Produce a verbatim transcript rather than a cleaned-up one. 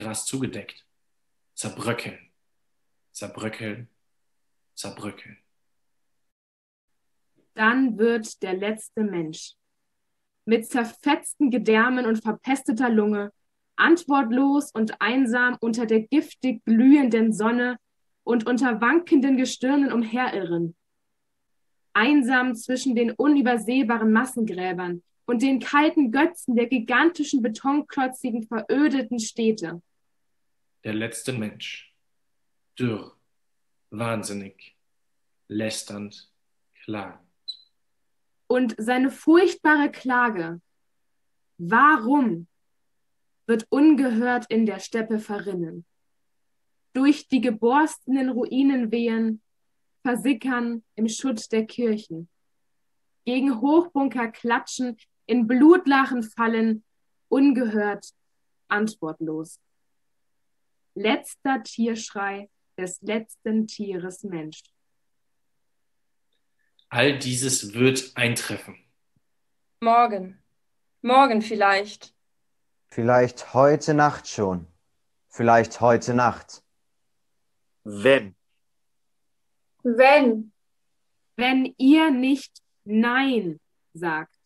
Gras zugedeckt. Zerbröckeln, zerbröckeln, zerbröckeln. Dann wird der letzte Mensch mit zerfetzten Gedärmen und verpesteter Lunge, antwortlos und einsam unter der giftig glühenden Sonne und unter wankenden Gestirnen umherirren. Einsam zwischen den unübersehbaren Massengräbern und den kalten Götzen der gigantischen, betonklotzigen, verödeten Städte. Der letzte Mensch, dürr, wahnsinnig, lästernd, klagend. Und seine furchtbare Klage, warum, wird ungehört in der Steppe verrinnen. Durch die geborstenen Ruinen wehen, versickern im Schutt der Kirchen. Gegen Hochbunker klatschen, in Blutlachen fallen, ungehört, antwortlos. Letzter Tierschrei des letzten Tieres Mensch. All dieses wird eintreffen. Morgen, morgen vielleicht. Vielleicht heute Nacht schon. Vielleicht heute Nacht. Wenn. Wenn. Wenn ihr nicht Nein sagt.